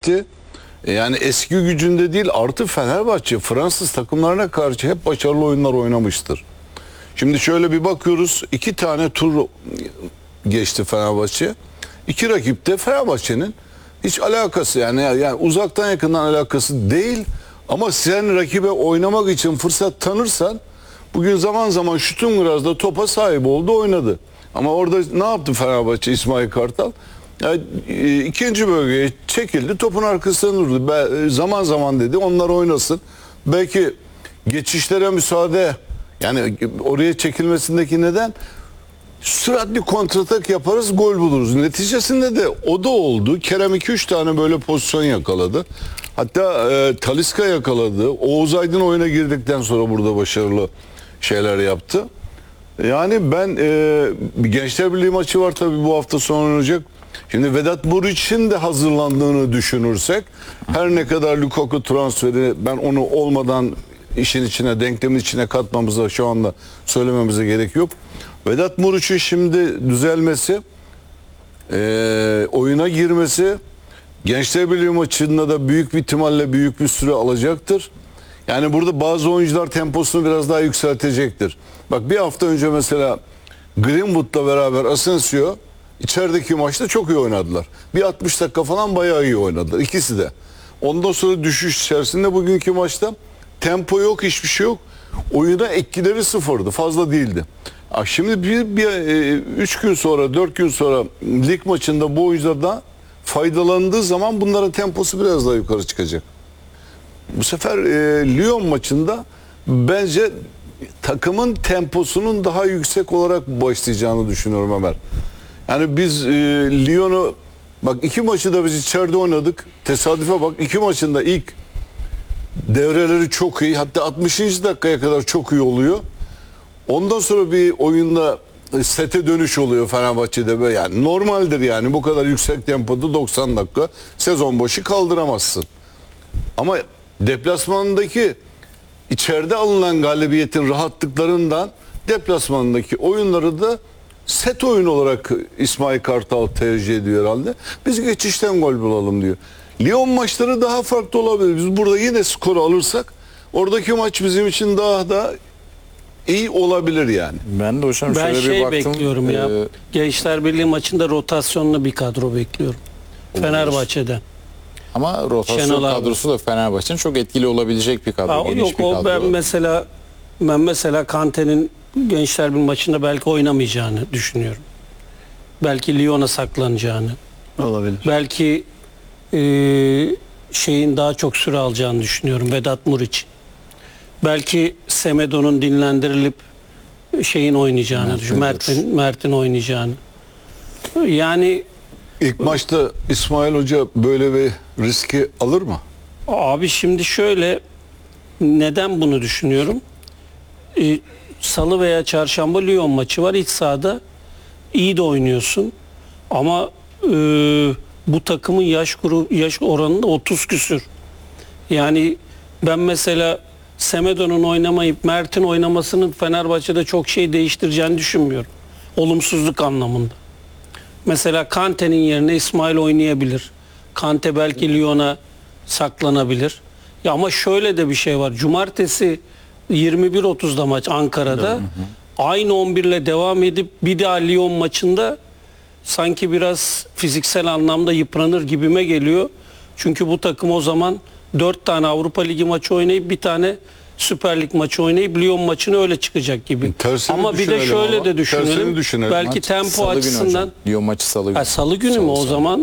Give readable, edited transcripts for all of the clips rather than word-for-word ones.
gitti. Yani eski gücünde değil, artı Fenerbahçe Fransız takımlarına karşı hep başarılı oyunlar oynamıştır. Şimdi şöyle bir bakıyoruz, 2 tane tur geçti Fenerbahçe. 2 rakip de Fenerbahçe'nin hiç alakası, yani uzaktan yakından alakası değil. Ama sen rakibe oynamak için fırsat tanırsan, bugün zaman zaman Şutungraz'da topa sahip oldu, oynadı. Ama orada ne yaptı Fenerbahçe, İsmail Kartal? Yani, ikinci bölgeye çekildi, topun arkasına durdu. Zaman zaman dedi onlar oynasın. Belki geçişlere müsaade, yani oraya çekilmesindeki neden, süratli kontratak yaparız, gol buluruz. Neticesinde de o da oldu. Kerem 2-3 tane böyle pozisyon yakaladı. Hatta Talisca yakaladı. Oğuz Aydın oyuna girdikten sonra burada başarılı şeyler yaptı. Yani ben Gençler Birliği maçı var tabii, bu hafta sonu oynanacak. Şimdi Vedat Muriç'in de hazırlandığını düşünürsek, her ne kadar Lukaku transferi, ben onu olmadan işin içine, denklemin içine katmamıza, şu anda söylememize gerek yok. Vedat Muriç'in şimdi düzelmesi, oyuna girmesi, Gençler Birliği maçında da büyük bir ihtimalle büyük bir süre alacaktır. Yani burada bazı oyuncular temposunu biraz daha yükseltecektir. Bak, bir hafta önce mesela Greenwood'la beraber Asensio içerideki maçta çok iyi oynadılar. Bir 60 dakika falan bayağı iyi oynadılar ikisi de. Ondan sonra düşüş içerisinde bugünkü maçta tempo yok, hiçbir şey yok. Oyuna etkileri sıfırdı, fazla değildi. Şimdi 3 gün sonra, 4 gün sonra lig maçında bu oyunculardan faydalandığı zaman bunların temposu biraz daha yukarı çıkacak. Bu sefer Lyon maçında bence takımın temposunun daha yüksek olarak başlayacağını düşünüyorum Ömer. Yani biz Lyon'u, bak 2 maçı da biz içeride oynadık. Tesadüfe bak, 2 maçında ilk devreleri çok iyi. Hatta 60. dakikaya kadar çok iyi oluyor. Ondan sonra bir oyunda sete dönüş oluyor Fenerbahçe'de böyle, yani normaldir yani, bu kadar yüksek tempoda 90 dakika sezon başı kaldıramazsın. Ama deplasmandaki içeride alınan galibiyetin rahatlıklarından deplasmandaki oyunları da set oyun olarak İsmail Kartal tercih ediyor herhalde. Biz geçişten gol bulalım diyor. Lyon maçları daha farklı olabilir. Biz burada yine skoru alırsak oradaki maç bizim için daha da iyi olabilir yani. Ben de hocam Ben şöyle bir baktım. bekliyorum ya. Gençler Birliği maçında rotasyonlu bir kadro bekliyorum. Fenerbahçe'den. Ama rotasyon Şenol abi. kadrosu da Fenerbahçe'nin çok etkili olabilecek bir kadro. Geniş Yok, bir o kadro. ben mesela Kante'nin Gençler Birliği maçında belki oynamayacağını düşünüyorum. Belki Lyon'a saklanacağını. Olabilir. Belki şeyin daha çok süre alacağını düşünüyorum, Vedat Muriç. Belki Semedo'nun dinlendirilip şeyin oynayacağını düşünüyorum. Mert'in oynayacağını. Yani İlk maçta İsmail Hoca böyle bir riski alır mı? abi şimdi şöyle, neden bunu düşünüyorum? Salı veya çarşamba Lyon maçı var. İç sahada iyi de oynuyorsun. Ama bu takımın yaş oranında 30 küsür. Yani ben mesela Semedo'nun oynamayıp Mert'in oynamasının Fenerbahçe'de çok şey değiştireceğini düşünmüyorum. Olumsuzluk anlamında. Mesela Kante'nin yerine İsmail oynayabilir. Kante belki Lyon'a saklanabilir. Ya ama şöyle de bir şey var. Cumartesi 21.30'da maç Ankara'da. Aynı 11'le devam edip bir daha Lyon maçında sanki biraz fiziksel anlamda yıpranır gibime geliyor. Çünkü bu takım o zaman 4 tane Avrupa Ligi maçı oynayıp bir tane Süper Lig maçı oynayıp Lyon maçını öyle çıkacak gibi. Tersini Ama bir de şöyle ama. de düşünelim. Belki Maç tempo Salı günü açısından. hocam. Lyon maçı Salı günü. Salı günü mü?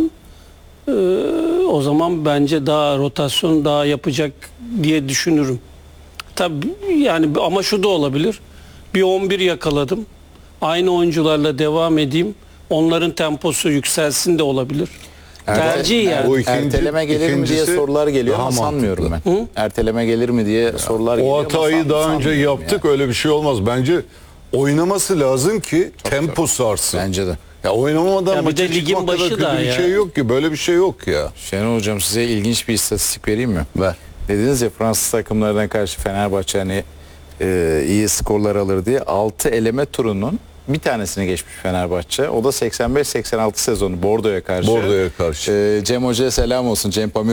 O zaman bence daha rotasyon daha yapacak diye düşünürüm. Tabii yani, ama şu da olabilir. Bir 11 yakaladım. Aynı oyuncularla devam edeyim. Onların temposu yükselsin de olabilir. Tercih yani. O Erteleme gelir mi diye ikincisi sorular geliyor daha ama sanmıyorum ben. Erteleme gelir mi diye sorular geliyor O ama hatayı daha önce sanmıyorum yaptık, yani. öyle bir şey olmaz. Bence oynaması lazım ki temposu artsın. Bence de. Ya oynamamadan Ya bir maça de ligin çıkmak kadar başı kötü daha bir ya. şey yok ki. Böyle bir şey yok ya. Şenol hocam, size ilginç bir istatistik vereyim mi? Ver. Dediniz ya Fransız takımlardan karşı Fenerbahçe hani iyi skorlar alır diye. 6 eleme turunun bir tanesini geçmiş Fenerbahçe. O da 85-86 sezonu Bordeaux'a karşı. Bordeaux'a karşı. Cem Hoca'ya selam olsun. Cem Pamir